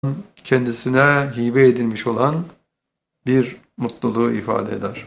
kendisine hibe edilmiş olan bir mutluluğu ifade eder.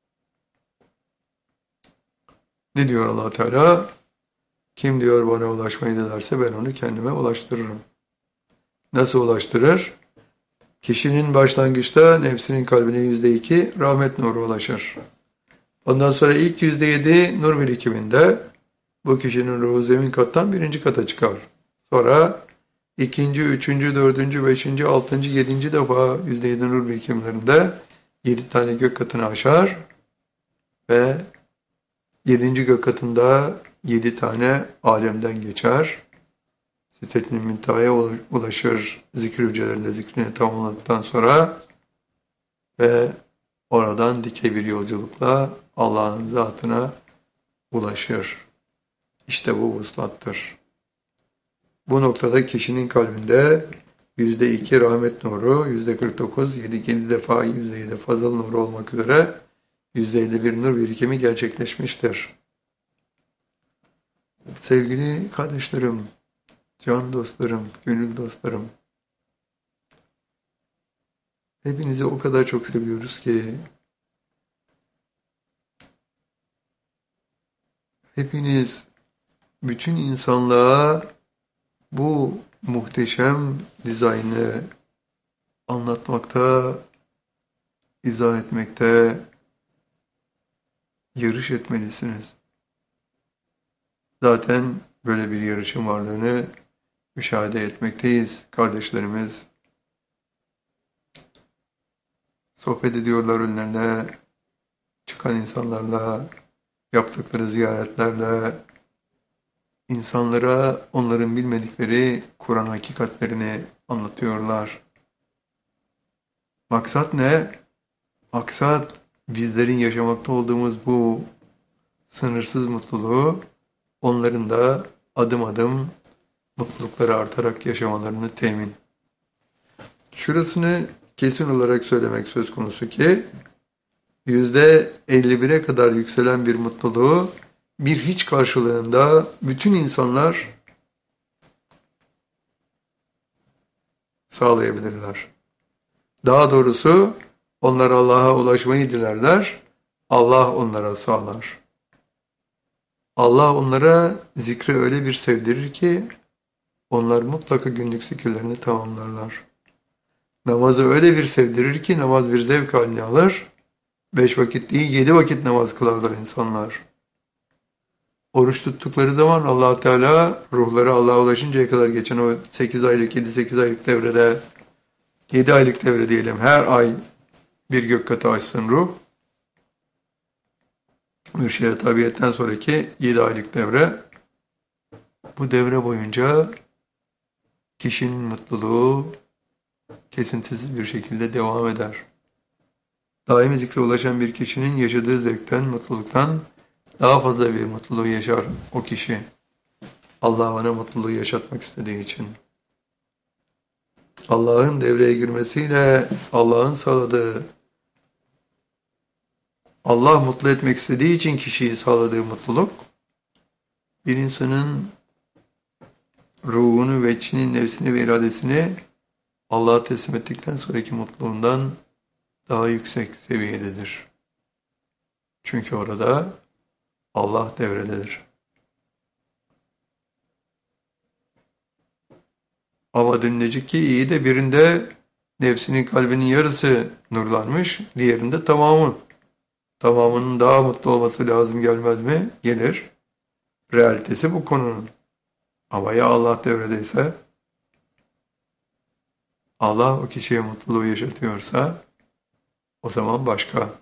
Ne diyor Allah Teala? Kim diyor bana ulaşmayı dilerse ben onu kendime ulaştırırım. Nasıl ulaştırır? Kişinin başlangıçta nefsinin kalbine %2 rahmet nuru ulaşır. Ondan sonra ilk %7 nur birikiminde bu kişinin ruhu zemin kattan birinci kata çıkar. Sonra ikinci, üçüncü, dördüncü, beşinci, altıncı, yedinci defa %7 nur birikimlerinde 7 tane gök katını aşar ve 7. gök katında 7 tane alemden geçer. Sidret-i Münteha'ya ulaşır zikir hücrelerinde zikrini tamamladıktan sonra ve oradan dikey bir yolculukla Allah'ın zatına ulaşır. İşte bu vuslattır. Bu noktada kişinin kalbinde %2 rahmet nuru, %49, 7 defa %7 fazıl nuru olmak üzere %51 nur birikimi gerçekleşmiştir. Sevgili kardeşlerim, can dostlarım, gönül dostlarım, hepinizi o kadar çok seviyoruz ki hepiniz bütün insanlığa bu muhteşem dizaynı anlatmakta, izah etmekte yarış etmelisiniz. Zaten böyle bir yarışın varlığını müşahede etmekteyiz. Kardeşlerimiz sohbet ediyorlar önlerine çıkan insanlarla, yaptıkları ziyaretlerle, insanlara onların bilmedikleri Kur'an hakikatlerini anlatıyorlar. Maksat ne? Maksat bizlerin yaşamakta olduğumuz bu sınırsız mutluluğu onların da adım adım mutlulukları artarak yaşamalarını temin. Şurasını kesin olarak söylemek söz konusu ki %51'e kadar yükselen bir mutluluğu bir hiç karşılığında bütün insanlar sağlayabilirler. Daha doğrusu onlar Allah'a ulaşmayı dilerler, Allah onlara sağlar. Allah onlara zikri öyle bir sevdirir ki onlar mutlaka günlük zikirlerini tamamlarlar. Namazı öyle bir sevdirir ki namaz bir zevk haline alır. 5 vakit değil 7 vakit namaz kılarlar insanlar. Oruç tuttukları zaman Allah Teala ruhları Allah'a ulaşıncaya kadar geçen o 8 aylık 7-8 aylık devrede 7 aylık devre diyelim her ay bir gök katı açsın ruh. Mürşide tabiyetten sonraki 7 aylık devre. Bu devre boyunca kişinin mutluluğu kesintisiz bir şekilde devam eder. Daimi zikre ulaşan bir kişinin yaşadığı zevkten, mutluluktan daha fazla bir mutluluğu yaşar o kişi. Allah ona mutluluğu yaşatmak istediği için. Allah'ın devreye girmesiyle Allah'ın sağladığı, Allah mutlu etmek istediği için kişiyi sağladığı mutluluk, bir insanın ruhunu ve içinin nefsini ve iradesini Allah'a teslim ettikten sonraki mutluluğundan daha yüksek seviyededir. Çünkü orada Allah devrededir. Ama denilecek ki iyi de birinde nefsinin kalbinin yarısı nurlanmış, diğerinde tamamı. Tamamının daha mutlu olması lazım gelmez mi? Gelir. Realitesi bu konunun. Ama ya Allah devredeyse, Allah o kişiye mutluluğu yaşatıyorsa, o zaman başka.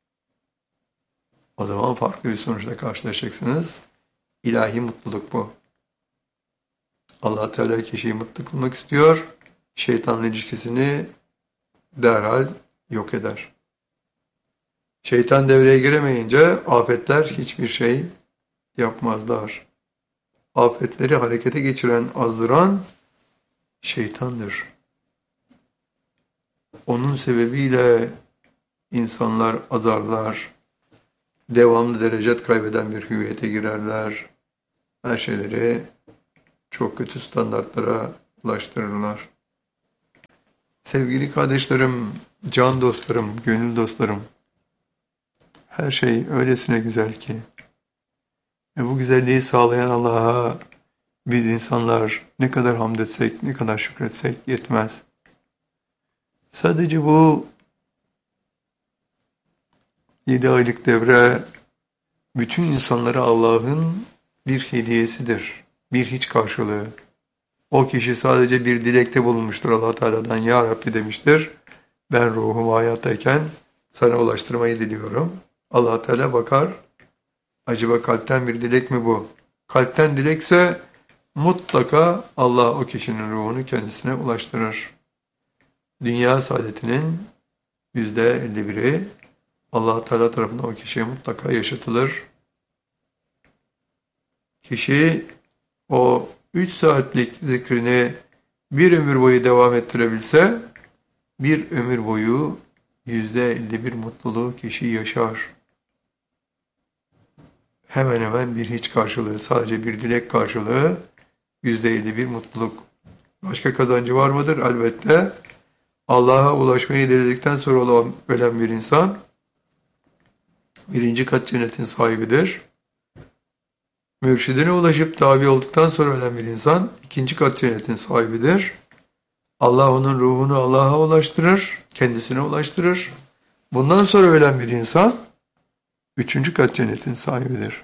O zaman farklı bir sonuçla karşılaşacaksınız. İlahi mutluluk bu. Allah Teala kişiyi mutlu kılmak istiyor. Şeytanla ilişkisini derhal yok eder. Şeytan devreye giremeyince afetler hiçbir şey yapmazlar. Afetleri harekete geçiren, azdıran şeytandır. Onun sebebiyle insanlar azarlar, devamlı derecet kaybeden bir hüviyete girerler. Her şeyleri çok kötü standartlara ulaştırırlar. Sevgili kardeşlerim, can dostlarım, gönül dostlarım, her şey öylesine güzel ki ve bu güzelliği sağlayan Allah'a biz insanlar ne kadar hamd etsek, ne kadar şükretsek yetmez. Sadece bu 7 aylık devre bütün insanlara Allah'ın bir hediyesidir, bir hiç karşılığı. O kişi sadece bir dilekte bulunmuştur Allah Teala'dan. Ya Rabbi demiştir, ben ruhumu hayattayken sana ulaştırmayı diliyorum. Allah Teala bakar, acaba kalpten bir dilek mi bu? Kalpten dilekse mutlaka Allah o kişinin ruhunu kendisine ulaştırır. Dünya saadetinin %51'i Allah Teala tarafından o kişiye mutlaka yaşatılır. Kişi o 3 saatlik zikrini bir ömür boyu devam ettirebilse, bir ömür boyu %51 mutluluğu kişi yaşar. Hemen hemen bir hiç karşılığı, sadece bir dilek karşılığı %51 mutluluk. Başka kazancı var mıdır? Elbette. Allah'a ulaşmayı diledikten sonra ölen bir insan, birinci kat cennetin sahibidir. Mürşidine ulaşıp tabi olduktan sonra ölen bir insan, ikinci kat cennetin sahibidir. Allah onun ruhunu Allah'a ulaştırır, kendisine ulaştırır. Bundan sonra ölen bir insan, üçüncü kat cennetin sahibidir.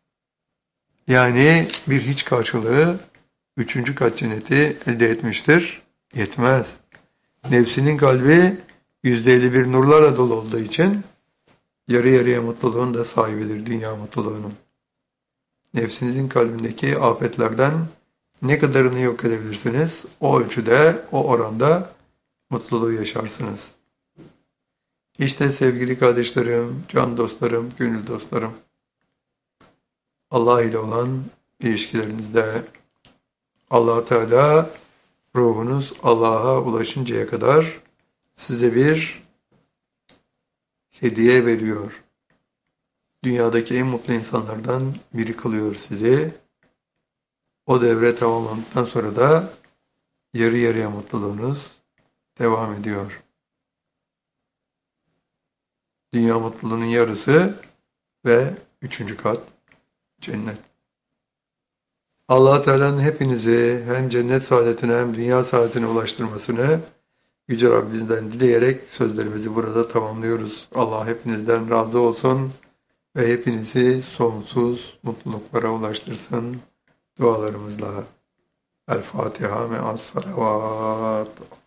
Yani bir hiç karşılığı, üçüncü kat cenneti elde etmiştir. Yetmez. Nefsinin kalbi %51 nurlarla dolu olduğu için, yarı yarıya mutluluğun da sahibidir, dünya mutluluğunun. Nefsinizin kalbindeki afetlerden ne kadarını yok edebilirsiniz, o ölçüde, o oranda mutluluğu yaşarsınız. İşte sevgili kardeşlerim, can dostlarım, gönül dostlarım, Allah ile olan ilişkilerinizde Allah Teala ruhunuz Allah'a ulaşıncaya kadar size bir hediye veriyor. Dünyadaki en mutlu insanlardan biri kılıyor sizi. O devre tamamlandıktan sonra da yarı yarıya mutluluğunuz devam ediyor. Dünya mutluluğunun yarısı ve üçüncü kat cennet. Allah Teala'nın hepinizi hem cennet saadetine hem dünya saadetine ulaştırmasını Yüce Rabbimizden dileyerek sözlerimizi burada tamamlıyoruz. Allah hepinizden razı olsun ve hepinizi sonsuz mutluluklara ulaştırsın dualarımızla. El Fatiha me'as salavat.